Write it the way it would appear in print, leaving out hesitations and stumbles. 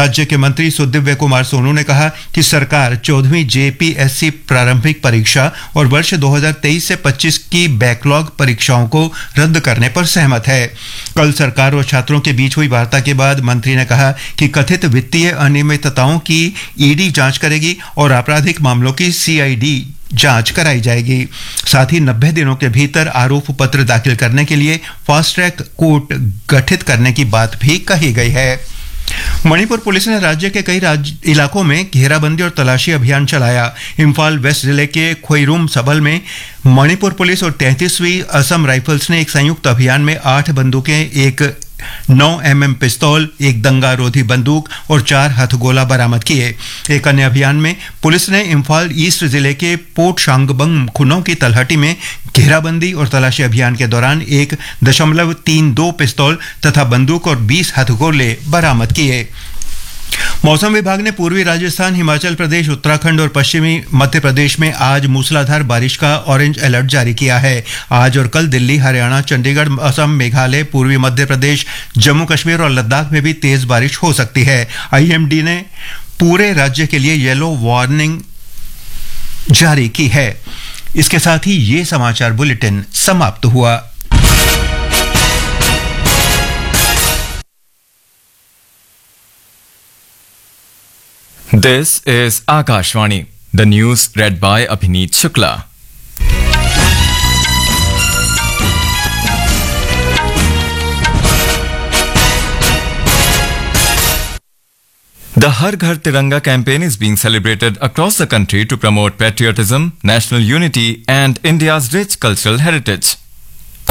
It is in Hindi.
राज्य के मंत्री सुदिव्य कुमार सोनू ने कहा कि सरकार 14वीं जेपीएससी प्रारंभिक परीक्षा और वर्ष 2023 से 25 की बैकलॉग परीक्षाओं को रद्द करने पर सहमत है। कल सरकार और छात्रों के बीच हुई वार्ता के बाद मंत्री ने कहा कि कथित वित्तीय अनियमितताओं की ईडी जांच करेगी और आपराधिक मामलों की सीआईडी जांच कराई जाएगी। साथ ही 90 दिनों के भीतर आरोप पत्र दाखिल करने के लिए फास्ट ट्रैक कोर्ट गठित करने की बात भी कही गई है। मणिपुर पुलिस ने राज्य के कई इलाकों में घेराबंदी और तलाशी अभियान चलाया। इम्फाल वेस्ट जिले के खोईरूम सबल में मणिपुर पुलिस और 33वीं असम राइफल्स ने एक संयुक्त अभियान में 8 बंदूकें, एक 9mm पिस्तौल, एक दंगारोधी बंदूक और 4 हथगोला बरामद किए। एक अन्य अभियान में पुलिस ने इम्फाल ईस्ट जिले के पोर्ट शांगबंग खुनों की तलहटी में घेराबंदी और तलाशी अभियान के दौरान 1.32 पिस्तौल तथा बंदूक और 20 हथगोले बरामद किए। मौसम विभाग ने पूर्वी राजस्थान, हिमाचल प्रदेश, उत्तराखंड और पश्चिमी मध्य प्रदेश में आज मूसलाधार बारिश का ऑरेंज अलर्ट जारी किया है। आज और कल दिल्ली, हरियाणा, चंडीगढ़, असम, मेघालय, पूर्वी मध्य प्रदेश, जम्मू कश्मीर और लद्दाख में भी तेज बारिश हो सकती है। आईएमडी ने पूरे राज्य के लिए येलो वार्निंग जारी की है। इसके साथ ही ये समाचार बुलेटिन समाप्त हुआ। This is Akashvani. The news read by Abhineet Shukla. The Har Ghar Tiranga campaign is being celebrated across the country to promote patriotism, national unity and India's rich cultural heritage.